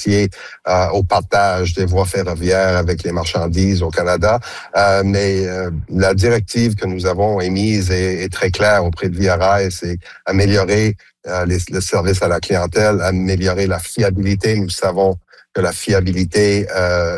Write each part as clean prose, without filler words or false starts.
associé au partage des voies ferroviaires avec les marchandises au Canada. Mais la directive que nous avons émise est très claire auprès de Via Rail, c'est améliorer le service à la clientèle, améliorer la fiabilité. Nous savons que la fiabilité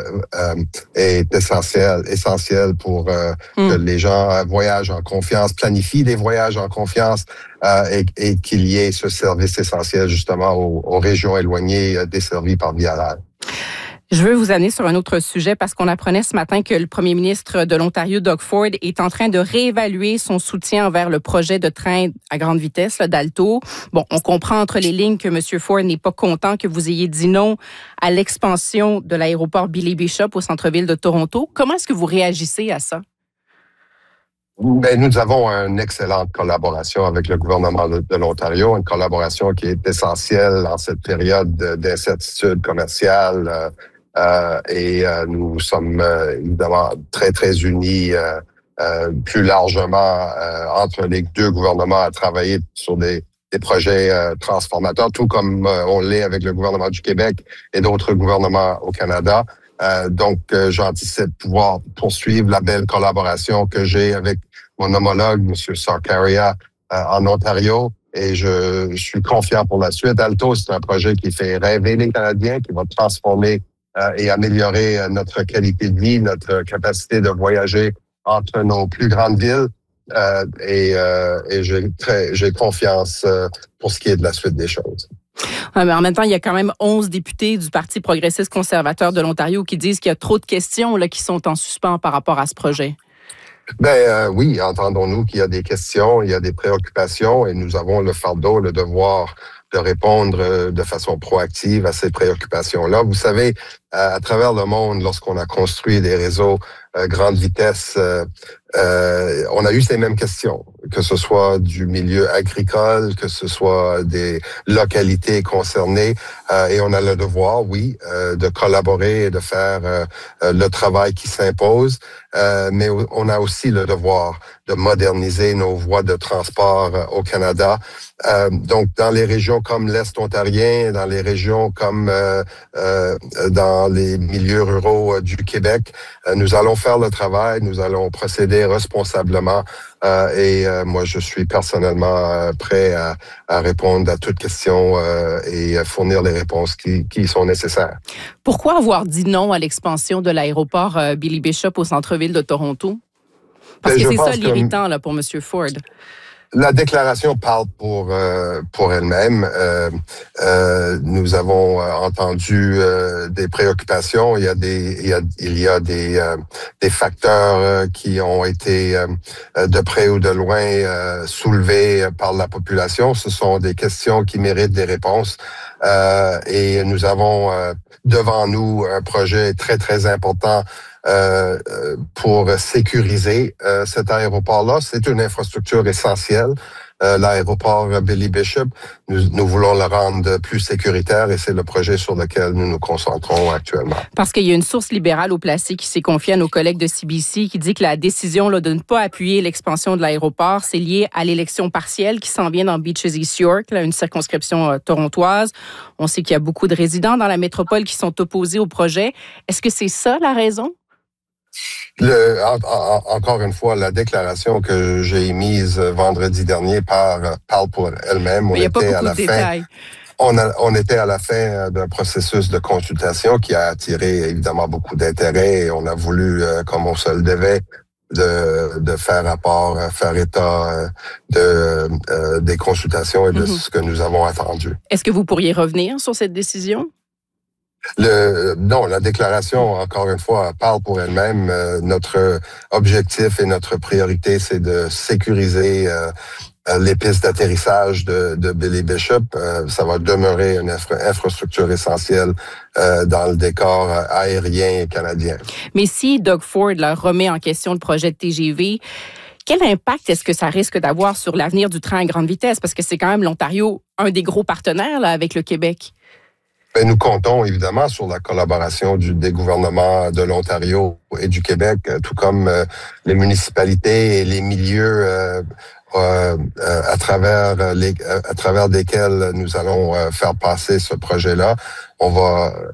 est essentielle pour que les gens voyagent en confiance, planifient des voyages en confiance et qu'il y ait ce service essentiel justement aux régions éloignées desservies par Via Rail. Je veux vous amener sur un autre sujet parce qu'on apprenait ce matin que le premier ministre de l'Ontario, Doug Ford, est en train de réévaluer son soutien envers le projet de train à grande vitesse d'Alto. Bon, on comprend entre les lignes que M. Ford n'est pas content que vous ayez dit non à l'expansion de l'aéroport Billy Bishop au centre-ville de Toronto. Comment est-ce que vous réagissez à ça? Ben, nous avons une excellente collaboration avec le gouvernement de l'Ontario, une collaboration qui est essentielle en cette période d'incertitude commerciale. Et nous sommes évidemment très, très unis plus largement entre les deux gouvernements à travailler sur des projets transformateurs, tout comme on l'est avec le gouvernement du Québec et d'autres gouvernements au Canada. Donc, j'anticipe pouvoir poursuivre la belle collaboration que j'ai avec mon homologue, M. Sarkaria, en Ontario. Et je suis confiant pour la suite. Alto, c'est un projet qui fait rêver les Canadiens, qui va transformer et améliorer notre qualité de vie, notre capacité de voyager entre nos plus grandes villes. Et j'ai confiance pour ce qui est de la suite des choses. Mais en même temps, il y a quand même 11 députés du Parti progressiste conservateur de l'Ontario qui disent qu'il y a trop de questions là, qui sont en suspens par rapport à ce projet. Oui, entendons-nous qu'il y a des questions, il y a des préoccupations et nous avons le fardeau, le devoir de répondre de façon proactive à ces préoccupations-là. Vous savez, à travers le monde, lorsqu'on a construit des réseaux grande vitesse, on a eu ces mêmes questions, que ce soit du milieu agricole, que ce soit des localités concernées, et on a le devoir, oui, de collaborer et de faire le travail qui s'impose, mais on a aussi le devoir de moderniser nos voies de transport au Canada. Donc, dans les régions comme l'Est ontarien, dans les régions comme dans les milieux ruraux du Québec, nous allons faire le travail, nous allons procéder responsablement et moi, je suis personnellement prêt à répondre à toute question et fournir les réponses qui sont nécessaires. Pourquoi avoir dit non à l'expansion de l'aéroport Billy Bishop au centre-ville de Toronto? Parce que c'est ça l'irritant là, pour M. Ford. La déclaration parle pour elle-même. Nous avons entendu des préoccupations. Il y a des facteurs qui ont été de près ou de loin soulevés par la population. Ce sont des questions qui méritent des réponses. Et nous avons devant nous un projet très, très important pour sécuriser cet aéroport-là. C'est une infrastructure essentielle. L'aéroport Billy Bishop, nous voulons le rendre plus sécuritaire et c'est le projet sur lequel nous nous concentrons actuellement. Parce qu'il y a une source libérale au placé qui s'est confiée à nos collègues de CBC qui dit que la décision là, de ne pas appuyer l'expansion de l'aéroport, c'est lié à l'élection partielle qui s'en vient dans Beaches East York, là, une circonscription torontoise. On sait qu'il y a beaucoup de résidents dans la métropole qui sont opposés au projet. Est-ce que c'est ça la raison? Encore une fois, la déclaration que j'ai émise vendredi dernier parle pour elle-même. Mais il n'y a pas beaucoup de détails. On était à la fin d'un processus de consultation qui a attiré évidemment beaucoup d'intérêt et on a voulu, comme on se le devait, de faire rapport, faire état des consultations et de ce que nous avons attendu. Est-ce que vous pourriez revenir sur cette décision? Non, la déclaration, encore une fois, parle pour elle-même. Notre objectif et notre priorité, c'est de sécuriser les pistes d'atterrissage de Billy Bishop. Ça va demeurer une infrastructure essentielle dans le décor aérien canadien. Mais si Doug Ford leur remet en question le projet de TGV, quel impact est-ce que ça risque d'avoir sur l'avenir du train à grande vitesse? Parce que c'est quand même l'Ontario, un des gros partenaires là, avec le Québec. Nous comptons évidemment sur la collaboration des gouvernements de l'Ontario et du Québec, tout comme les municipalités et les milieux à travers desquels nous allons faire passer ce projet-là. On va